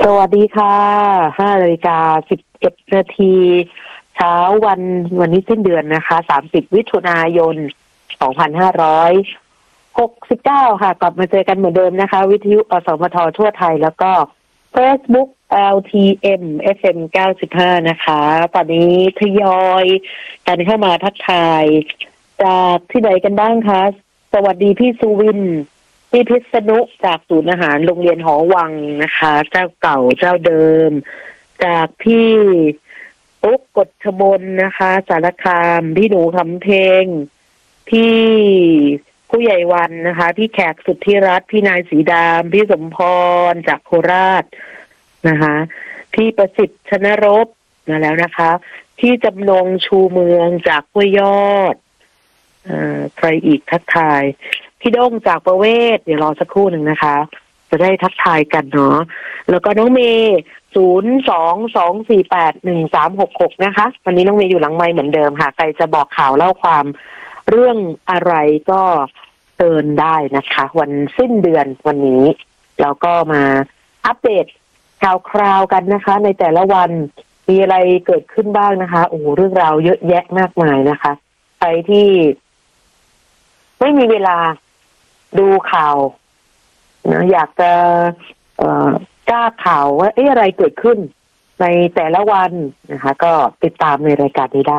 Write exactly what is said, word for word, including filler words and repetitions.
วัสดีค่ะห้านาฬิกาสิบเอ็ดนาทีเช้าวันวันนี้สิ้นเดือนนะคะสามสิบมิถุนายนสองพันห้าร้อยหกสิบเก้าค่ะกลับมาเจอกันเหมือนเดิมนะคะวิทยุอสมททั่วไทยแล้วก็ Facebook แอล ที เอ็ม เอฟ เอ็ม เก้าสิบห้านะคะตอนนี้ทยอยกันเข้ามาทักทายจากที่ไหนกันบ้างคะสวัสดีพี่สุวินพี่พิษณุจากศูนย์อาหารโรงเรียนหอวังนะคะเจ้าเก่าเจ้าเดิมจากพี่ปุ๊กกฎชมนนะคะสารคามพี่หนูคำเพลงพี่ผู้ใหญ่วันนะคะพี่แขกสุทธิรัตน์พี่นายสีดามพี่สมพรจากโคราชนะคะพี่ประสิทธิ์ชนรบมาแล้วนะคะพี่จำนงชูเมืองจากห้วยยอดเอ่อใครอีกทักทายพี่ด้งจากประเวศเดี๋ยวรอสักครู่หนึ่งนะคะจะได้ทักทายกันเนาะแล้วก็น้องเมย์ศูนย์สองสองสี่แปดหนึ่งสามหกหกนะคะวันนี้น้องเมย์อยู่หลังไมค์เหมือนเดิมค่ะใครจะบอกข่าวเล่าความเรื่องอะไรก็เตือนได้นะคะวันสิ้นเดือนวันนี้เราก็มาอัปเดตข่าวคราวกันนะคะในแต่ละวันมีอะไรเกิดขึ้นบ้างนะคะโอ้โหเรื่องราวเยอะแยะมากมายนะคะใครที่ไม่มีเวลาดูข่าวนะอยากจะเอ่อกล้าข่าวว่าเอ๊ะอะไรเกิดขึ้นในแต่ละวันนะคะก็ติดตามในรายการนี้ได้